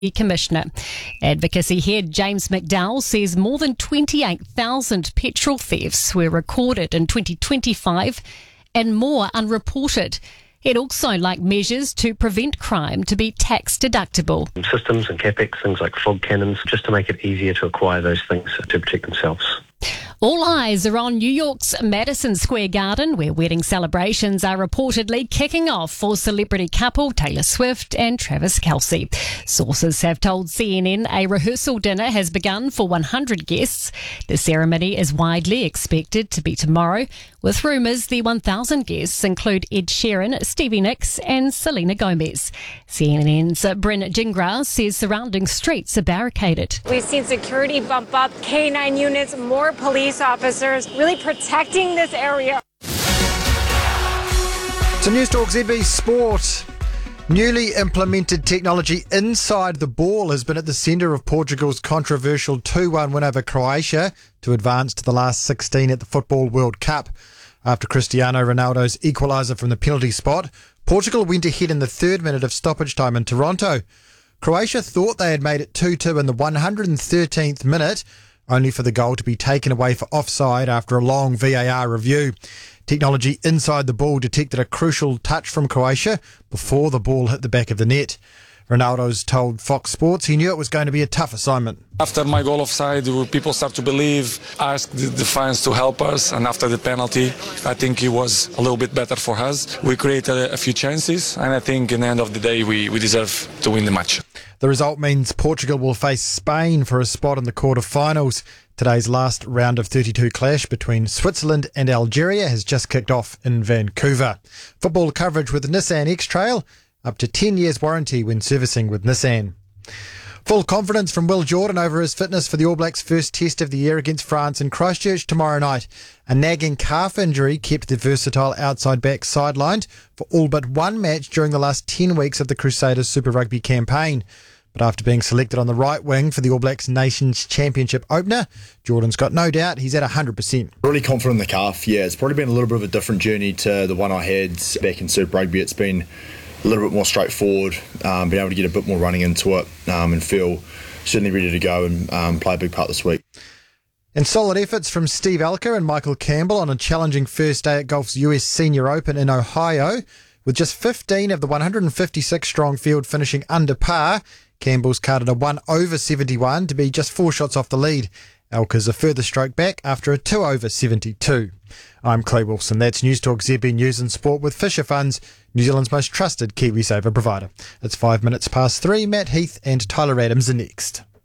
Commissioner. Advocacy head James McDowell says more than 28,000 petrol thefts were recorded in 2025 and more unreported. He'd also like measures to prevent crime to be tax deductible. Systems and CapEx, things like fog cannons, just to make it easier to acquire those things to protect themselves. All eyes are on New York's Madison Square Garden, where wedding celebrations are reportedly kicking off for celebrity couple Taylor Swift and Travis Kelce. Sources have told CNN a rehearsal dinner has begun for 100 guests. The ceremony is widely expected to be tomorrow, with rumours the 1,000 guests include Ed Sheeran, Stevie Nicks and Selena Gomez. CNN's Bryn Gingras says surrounding streets are barricaded. We've seen security bump up, K9 units, more police officers really protecting this area. So News Talk ZB Sport. Newly implemented technology inside the ball has been at the centre of Portugal's controversial 2-1 win over Croatia to advance to the last 16 at the Football World Cup. After Cristiano Ronaldo's equaliser from the penalty spot, Portugal went ahead in the third minute of stoppage time in Toronto. Croatia thought they had made it 2-2 in the 113th minute, only for the goal to be taken away for offside after a long VAR review. Technology inside the ball detected a crucial touch from Croatia before the ball hit the back of the net. Ronaldo's told Fox Sports he knew it was going to be a tough assignment. After my goal offside, people start to believe, ask the fans to help us, and after the penalty, I think it was a little bit better for us. We created a few chances, and I think in the end of the day, we deserve to win the match. The result means Portugal will face Spain for a spot in the quarter-finals. Today's last round of 32 clash between Switzerland and Algeria has just kicked off in Vancouver. Football coverage with Nissan X-Trail, up to 10 years warranty when servicing with Nissan. Full confidence from Will Jordan over his fitness for the All Blacks' first test of the year against France in Christchurch tomorrow night. A nagging calf injury kept the versatile outside back sidelined for all but one match during the last 10 weeks of the Crusaders Super Rugby campaign. But after being selected on the right wing for the All Blacks Nations Championship opener, Jordan's got no doubt he's at 100%. Really confident in the calf, yeah. It's probably been a little bit of a different journey to the one I had back in Super Rugby. It's been a little bit more straightforward, being able to get a bit more running into it and feel certainly ready to go and play a big part this week. And solid efforts from Steve Alker and Michael Campbell on a challenging first day at golf's US Senior Open in Ohio. With just 15 of the 156-strong field finishing under par, Campbell's carded a 1 over 71 to be just 4 shots off the lead. Alker's a further stroke back after a 2 over 72. I'm Clay Wilson. That's News Talk ZB News and Sport with Fisher Funds, New Zealand's most trusted KiwiSaver provider. It's 5 minutes past 3. Matt Heath and Tyler Adams are next.